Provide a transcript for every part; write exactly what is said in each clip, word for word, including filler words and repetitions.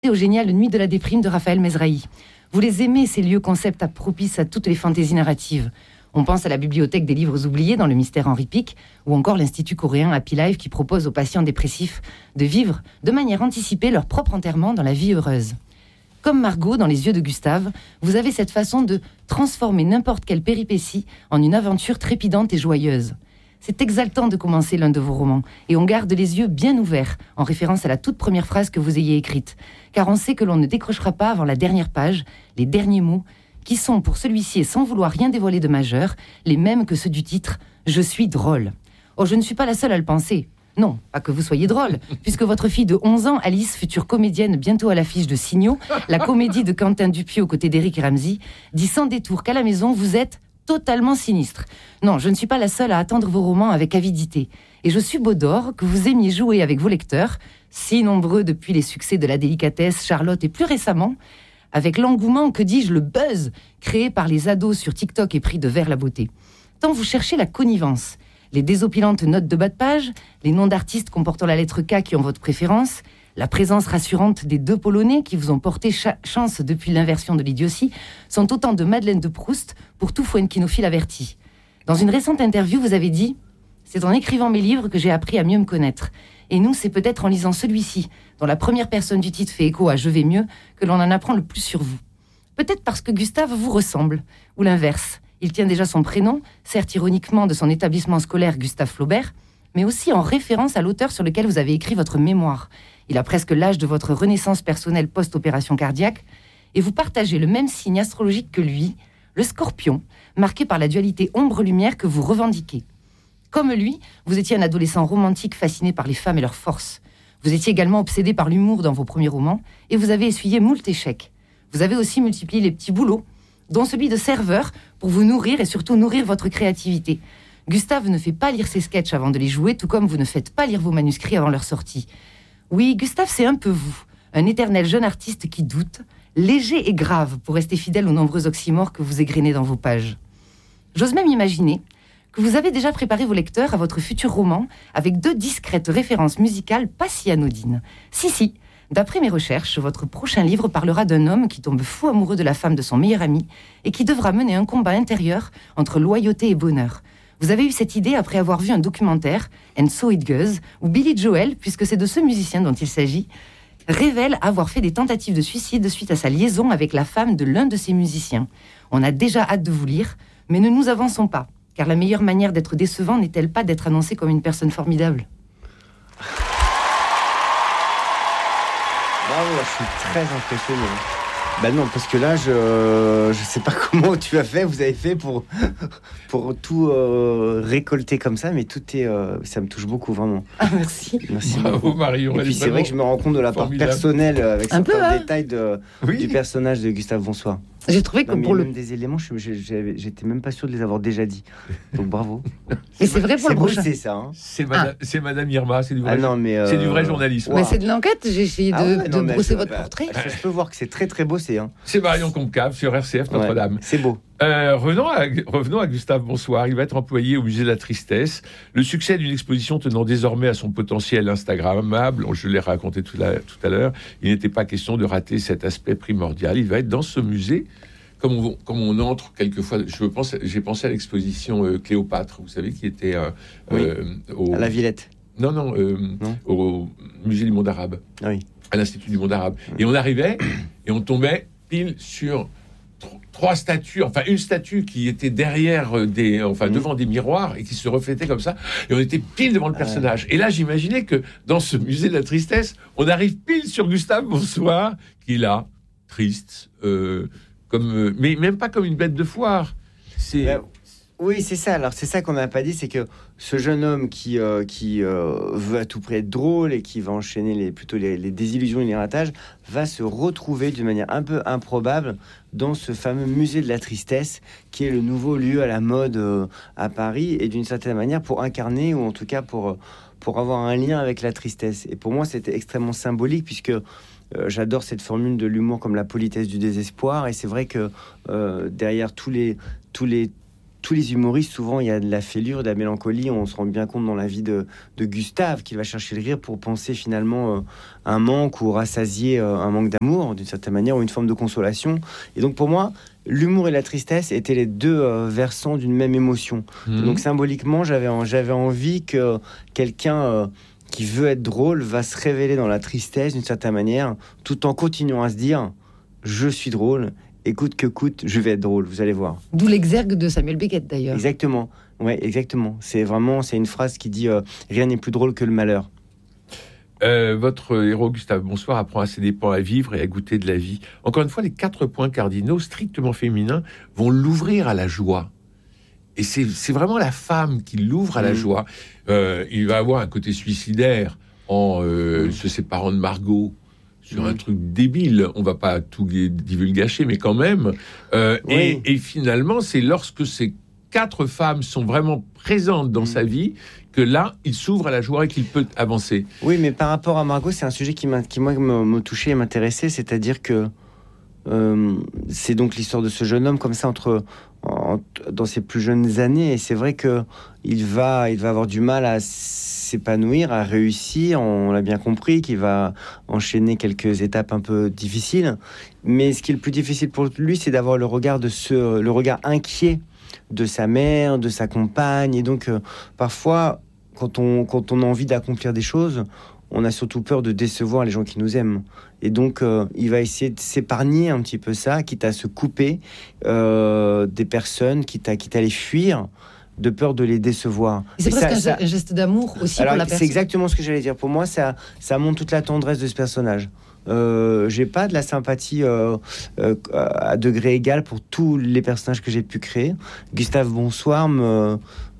Au génial Nuit de la déprime de Raphaël Mesrahi. Vous les aimez, ces lieux concepts propices à toutes les fantaisies narratives. On pense à la bibliothèque des livres oubliés dans Le Mystère Henri Pic, ou encore l'Institut coréen Happy Life qui propose aux patients dépressifs de vivre de manière anticipée leur propre enterrement dans la vie heureuse. Comme Margot dans Les yeux de Gustave, vous avez cette façon de transformer n'importe quelle péripétie en une aventure trépidante et joyeuse. C'est exaltant de commencer l'un de vos romans, et on garde les yeux bien ouverts, en référence à la toute première phrase que vous ayez écrite, car on sait que l'on ne décrochera pas avant la dernière page, les derniers mots, qui sont pour celui-ci, et sans vouloir rien dévoiler de majeur, les mêmes que ceux du titre « Je suis drôle ». Oh, je ne suis pas la seule à le penser. Non, pas que vous soyez drôle, puisque votre fille de onze ans, Alice, future comédienne bientôt à l'affiche de Signaux, la comédie de Quentin Dupieux aux côtés d'Éric Ramsey, dit sans détour qu'à la maison, vous êtes totalement sinistre. Non, je ne suis pas la seule à attendre vos romans avec avidité. Et je suis Baudor, que vous aimiez jouer avec vos lecteurs, si nombreux depuis les succès de La Délicatesse, Charlotte et plus récemment, avec l'engouement, que dis-je, le buzz, créé par les ados sur TikTok et pris de vers la beauté. Tant vous cherchez la connivence, les désopilantes notes de bas de page, les noms d'artistes comportant la lettre K qui ont votre préférence, la présence rassurante des deux Polonais qui vous ont porté cha- chance depuis l'inversion de l'idiotie, sont autant de Madeleine de Proust pour tout fuenquinophile averti. Dans une récente interview, vous avez dit « C'est en écrivant mes livres que j'ai appris à mieux me connaître. Et nous, c'est peut-être en lisant celui-ci, dont la première personne du titre fait écho à « Je vais mieux », que l'on en apprend le plus sur vous. Peut-être parce que Gustave vous ressemble, ou l'inverse. Il tient déjà son prénom, certes ironiquement de son établissement scolaire Gustave Flaubert, mais aussi en référence à l'auteur sur lequel vous avez écrit votre mémoire. Il a presque l'âge de votre renaissance personnelle post-opération cardiaque, et vous partagez le même signe astrologique que lui, le Scorpion, marqué par la dualité ombre-lumière que vous revendiquez. Comme lui, vous étiez un adolescent romantique fasciné par les femmes et leurs forces. Vous étiez également obsédé par l'humour dans vos premiers romans, et vous avez essuyé moult échecs. Vous avez aussi multiplié les petits boulots, dont celui de serveur, pour vous nourrir et surtout nourrir votre créativité. Gustave ne fait pas lire ses sketchs avant de les jouer, tout comme vous ne faites pas lire vos manuscrits avant leur sortie. Oui, Gustave, c'est un peu vous, un éternel jeune artiste qui doute, léger et grave pour rester fidèle aux nombreux oxymores que vous égrenez dans vos pages. J'ose même imaginer que vous avez déjà préparé vos lecteurs à votre futur roman avec deux discrètes références musicales pas si anodines. Si, si, d'après mes recherches, votre prochain livre parlera d'un homme qui tombe fou amoureux de la femme de son meilleur ami et qui devra mener un combat intérieur entre loyauté et bonheur. Vous avez eu cette idée après avoir vu un documentaire, And So It Goes, où Billy Joel, puisque c'est de ce musicien dont il s'agit, révèle avoir fait des tentatives de suicide suite à sa liaison avec la femme de l'un de ses musiciens. On a déjà hâte de vous lire, mais ne nous avançons pas, car la meilleure manière d'être décevant n'est-elle pas d'être annoncé comme une personne formidable ? Bravo, je suis très impressionné. Bah non, parce que là, je je sais pas comment tu as fait, vous avez fait pour pour tout euh, récolter comme ça, mais tout est, euh, ça me touche beaucoup vraiment. Ah, merci. Merci Bravo beaucoup. Marie-Aurélie. Et puis c'est vrai que je me rends compte de la part Formidable. personnelle avec Un certains peu, hein. détails de, Oui. du personnage de Gustave Bonsoir. J'ai trouvé que Non, mais pour le... même des éléments, je, je- j'avais- j'étais même pas sûr de les avoir déjà dit. Donc bravo. Mais c'est vrai pour C'est le prochain. bossé ça. Hein. C'est madame, c'est madame Irma, c'est du vrai, Ah non, mais euh, c'est du vrai journalisme. Mais c'est de l'enquête, j'ai essayé de, Ah ouais, de non, mais brosser je- votre bah, portrait. Je, je peux voir que c'est très très bossé. Hein. C'est Marion Concave sur R C F Notre-Dame. Ouais, c'est beau. Euh, revenons, à, revenons à Gustave Bonsoir. Il va être employé au musée de la Tristesse. Le succès d'une exposition tenant désormais à son potentiel Instagrammable, je l'ai raconté tout à, tout à l'heure, il n'était pas question de rater cet aspect primordial. Il va être dans ce musée, comme on, comme on entre quelquefois. Je pense, j'ai pensé à l'exposition euh, Cléopâtre, vous savez, qui était euh, Oui. euh, au, À la Villette. non, non, euh, Non. au musée du monde arabe, Ah oui. à l'Institut du monde arabe. Et on arrivait et on tombait pile sur tr- trois statues, enfin une statue qui était derrière euh, des, enfin Mhm. devant des miroirs et qui se reflétait comme ça. Et on était pile devant le personnage. Et là, j'imaginais que dans ce musée de la tristesse, on arrive pile sur Gustave Bonsoir, qui est là, triste, euh, comme, euh, mais même pas comme une bête de foire. C'est Bah, oui, c'est ça. Alors, c'est ça qu'on n'a pas dit, c'est que ce jeune homme qui, euh, qui euh, veut à tout prix être drôle et qui va enchaîner les, plutôt les, les désillusions et les ratages, va se retrouver d'une manière un peu improbable dans ce fameux musée de la tristesse, qui est le nouveau lieu à la mode euh, à Paris, et d'une certaine manière pour incarner, ou en tout cas pour, pour avoir un lien avec la tristesse. Et pour moi, c'était extrêmement symbolique, puisque Euh, j'adore cette formule de l'humour comme la politesse du désespoir, et c'est vrai que euh, derrière tous les tous les tous les humoristes, souvent, il y a de la fêlure, de la mélancolie. On se rend bien compte dans la vie de, de Gustave qu'il va chercher le rire pour penser finalement euh, un manque ou rassasier euh, un manque d'amour, d'une certaine manière, ou une forme de consolation. Et donc, pour moi, l'humour et la tristesse étaient les deux euh, versants d'une même émotion. Mmh. Donc, symboliquement, j'avais, j'avais envie que quelqu'un euh, qui veut être drôle va se révéler dans la tristesse, d'une certaine manière, tout en continuant à se dire « je suis drôle ». Écoute que coûte, je vais être drôle, vous allez voir. D'où l'exergue de Samuel Beckett, d'ailleurs. Exactement, ouais, exactement. C'est vraiment, c'est une phrase qui dit euh, rien n'est plus drôle que le malheur. Euh, votre héros Gustave Bonsoir apprend à ses dépens à vivre et à goûter de la vie. Encore une fois, les quatre points cardinaux strictement féminins vont l'ouvrir à la joie. Et c'est, c'est vraiment la femme qui l'ouvre à la mmh. joie. Euh, il va avoir un côté suicidaire en euh, mmh. se séparant de Margot. Sur mmh. un truc débile, on va pas tout divulgacher, mais quand même. Euh, oui. et, et finalement, c'est lorsque ces quatre femmes sont vraiment présentes dans mmh. sa vie que là, il s'ouvre à la joie et qu'il peut avancer. Oui, mais par rapport à Margot, c'est un sujet qui, m'a, qui moi, me, me touchait et m'intéressait, c'est-à-dire que euh, c'est donc l'histoire de ce jeune homme comme ça entre en, dans ses plus jeunes années, et c'est vrai que il va, il va avoir du mal à s'épanouir, à réussir. On l'a bien compris, qu'il va enchaîner quelques étapes un peu difficiles. Mais ce qui est le plus difficile pour lui, c'est d'avoir le regard de ce, le regard inquiet de sa mère, de sa compagne. Et donc, euh, parfois, quand on, quand on a envie d'accomplir des choses, on a surtout peur de décevoir les gens qui nous aiment. Et donc, euh, il va essayer de s'épargner un petit peu ça, quitte à se couper euh, des personnes, quitte à, quitte à les fuir, de peur de les décevoir. C'est et presque ça, un ça... geste d'amour aussi. Alors, pour la personne. C'est exactement ce que j'allais dire. Pour moi, ça, ça montre toute la tendresse de ce personnage. Euh, j'ai pas de la sympathie euh, euh, à degré égal pour tous les personnages que j'ai pu créer. Gustave Bonsoir me,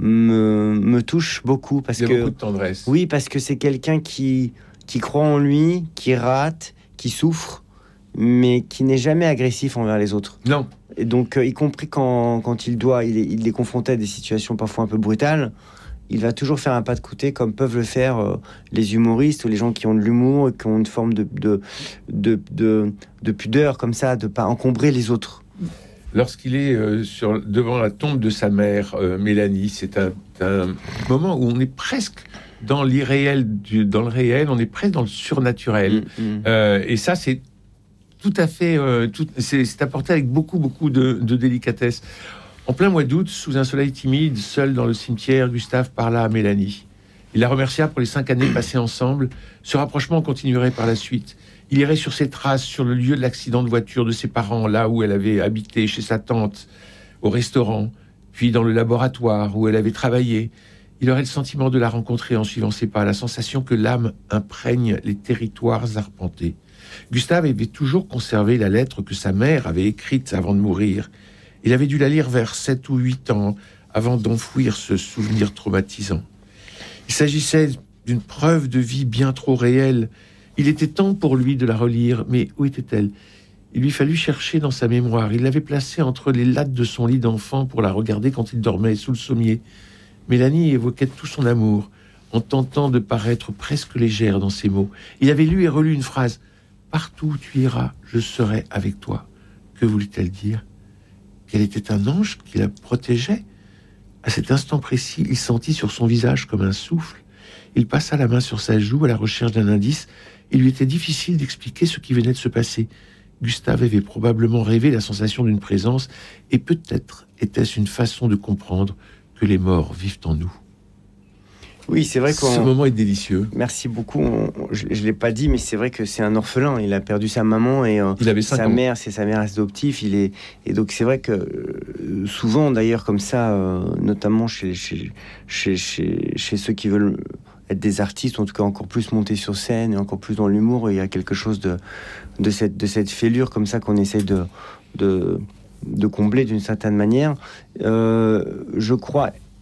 me, me touche beaucoup parce Il y a que beaucoup de tendresse. Oui, parce que c'est quelqu'un qui, qui croit en lui, qui rate, qui souffre, mais qui n'est jamais agressif envers les autres. Non. Et donc, euh, y compris quand, quand il doit, il est, il est confronté à des situations parfois un peu brutales, il va toujours faire un pas de côté, comme peuvent le faire euh, les humoristes ou les gens qui ont de l'humour et qui ont une forme de, de, de, de, de pudeur comme ça, de ne pas encombrer les autres. Lorsqu'il est euh, sur, devant la tombe de sa mère, euh, Mélanie, c'est un, un moment où on est presque dans l'irréel, du, dans le réel, on est presque dans le surnaturel. Mmh, mmh. Euh, et ça, c'est tout à fait... Euh, tout, c'est, c'est apporté avec beaucoup, beaucoup de, de délicatesse. En plein mois d'août, sous un soleil timide, seul dans le cimetière, Gustave parla à Mélanie. Il la remercia pour les cinq années passées ensemble. Ce rapprochement continuerait par la suite. Il irait sur ses traces, sur le lieu de l'accident de voiture de ses parents, là où elle avait habité, chez sa tante, au restaurant, puis dans le laboratoire où elle avait travaillé. Il aurait le sentiment de la rencontrer en suivant ses pas, la sensation que l'âme imprègne les territoires arpentés. Gustave avait toujours conservé la lettre que sa mère avait écrite avant de mourir. Il avait dû la lire vers sept ou huit ans avant d'enfouir ce souvenir traumatisant. Il s'agissait d'une preuve de vie bien trop réelle. Il était temps pour lui de la relire, mais où était-elle ? Il lui fallut chercher dans sa mémoire. Il l'avait placée entre les lattes de son lit d'enfant pour la regarder quand il dormait sous le sommier. Mélanie évoquait tout son amour, en tentant de paraître presque légère dans ses mots. Il avait lu et relu une phrase. « Partout où tu iras, je serai avec toi. » Que voulait-elle dire ? Qu'elle était un ange qui la protégeait ? À cet instant précis, il sentit sur son visage comme un souffle. Il passa la main sur sa joue à la recherche d'un indice. Il lui était difficile d'expliquer ce qui venait de se passer. Gustave avait probablement rêvé la sensation d'une présence, et peut-être était-ce une façon de comprendre que les morts vivent en nous. Oui, c'est vrai que ce moment est délicieux. Merci beaucoup. On, je ne l'ai pas dit, mais c'est vrai que c'est un orphelin. Il a perdu sa maman et euh, il avait cinq sa ans. mère, c'est sa mère adoptive. Il est et donc c'est vrai que euh, souvent, d'ailleurs, comme ça, euh, notamment chez chez, chez chez chez ceux qui veulent être des artistes, en tout cas encore plus monter sur scène et encore plus dans l'humour, il y a quelque chose de de cette de cette fêlure comme ça qu'on essaie de de de combler d'une certaine manière. Euh, je crois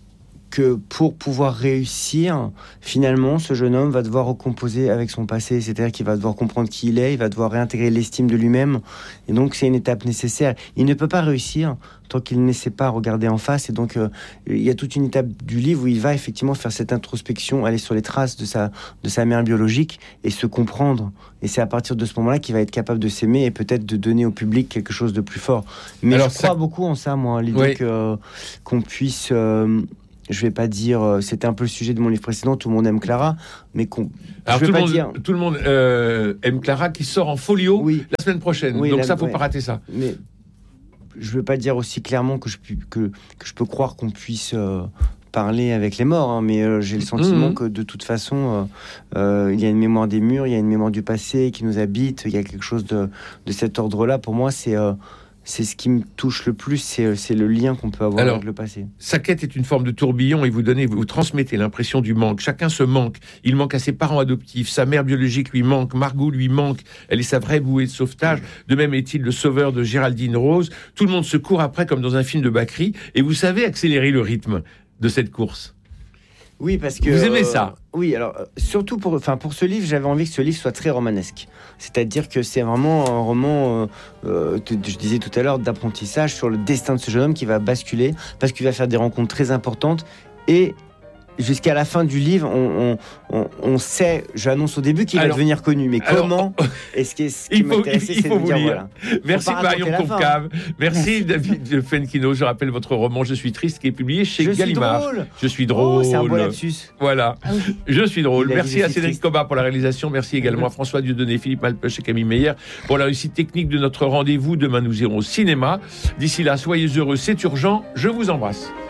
que pour pouvoir réussir, finalement, ce jeune homme va devoir recomposer avec son passé, c'est-à-dire qu'il va devoir comprendre qui il est, il va devoir réintégrer l'estime de lui-même, et donc c'est une étape nécessaire. Il ne peut pas réussir tant qu'il ne sait pas regarder en face, et donc euh, il y a toute une étape du livre où il va effectivement faire cette introspection, aller sur les traces de sa, de sa mère biologique, et se comprendre, et c'est à partir de ce moment-là qu'il va être capable de s'aimer, et peut-être de donner au public quelque chose de plus fort. Mais Alors, je crois ça... beaucoup en ça, moi, l'idée oui. que, euh, qu'on puisse... Euh, je vais pas dire, euh, c'était un peu le sujet de mon livre précédent, Tout le monde aime Clara, mais qu'on. Alors je tout, vais le pas monde, dire... tout le monde euh, aime Clara, qui sort en folio oui. la semaine prochaine. Oui, donc la... ça, faut ouais. pas rater ça. Mais je veux pas dire aussi clairement que je pu... que que je peux croire qu'on puisse. Euh... parler avec les morts, hein, mais euh, j'ai le sentiment mmh. que de toute façon, euh, euh, il y a une mémoire des murs, il y a une mémoire du passé qui nous habite, il y a quelque chose de, de cet ordre-là. Pour moi, c'est, euh, c'est ce qui me touche le plus, c'est, c'est le lien qu'on peut avoir Alors, avec le passé. Sa quête est une forme de tourbillon et vous donnez, vous transmettez l'impression du manque. Chacun se manque. Il manque à ses parents adoptifs, sa mère biologique lui manque, Margot lui manque, elle est sa vraie bouée de sauvetage. De même est-il le sauveur de Géraldine Rose. Tout le monde se court après comme dans un film de Bacri et vous savez accélérer le rythme de cette course. Oui, parce que... Vous aimez ça ? euh, Oui, alors, euh, surtout pour, enfin, pour ce livre, j'avais envie que ce livre soit très romanesque. C'est-à-dire que c'est vraiment un roman, euh, euh, je disais tout à l'heure, d'apprentissage sur le destin de ce jeune homme qui va basculer, parce qu'il va faire des rencontres très importantes, et jusqu'à la fin du livre, on, on, on, on sait, j'annonce au début qu'il alors, va devenir connu, mais alors, comment est-ce que ce qui m'intéressait, c'est de vous dire, lire. Voilà. Merci Marion Concave, merci David Fenkino. Je rappelle votre roman Je suis triste qui est publié chez je Gallimard. Suis drôle. Je suis drôle. Oh, c'est un beau lapsus. Voilà, ah oui. Je suis drôle. Merci à Cédric triste. Cobat pour la réalisation. Merci également à François Dieudonné, Philippe Malpeuch et Camille Meyer pour la réussite technique de notre rendez-vous. Demain, nous irons au cinéma. D'ici là, soyez heureux, c'est urgent. Je vous embrasse.